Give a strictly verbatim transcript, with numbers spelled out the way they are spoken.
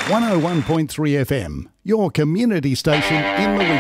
one oh one point three F M, your community station in the week.